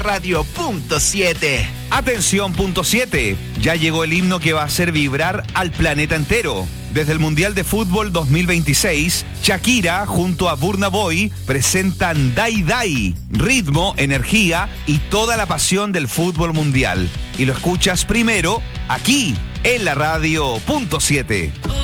Radio.7. Atención, punto 7. Ya llegó el himno que va a hacer vibrar al planeta entero. Desde el Mundial de Fútbol 2026, Shakira junto a Burna Boy presentan Dai Dai, ritmo, energía y toda la pasión del fútbol mundial. Y lo escuchas primero aquí en la Radio.7.